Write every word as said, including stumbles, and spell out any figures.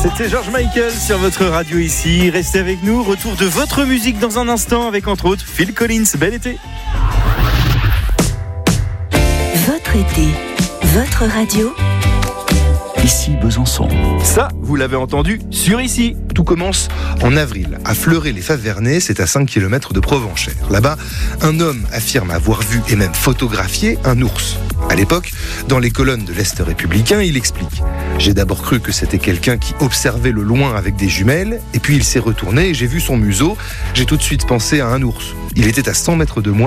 C'était George Michael sur votre radio ici. Restez avec nous. Retour de votre musique dans un instant avec entre autres Phil Collins. Bel été. Votre été, votre radio. Ici Besançon. Ça, vous l'avez entendu sur ici. Tout commence en avril, à Fleuret-les-Faves-Vernets, c'est à cinq kilomètres de Provenchères. Là-bas, un homme affirme avoir vu et même photographié un ours. À l'époque, dans les colonnes de l'Est républicain, il explique « J'ai d'abord cru que c'était quelqu'un qui observait le loin avec des jumelles, et puis il s'est retourné et j'ai vu son museau. J'ai tout de suite pensé à un ours. Il était à cent mètres de moi.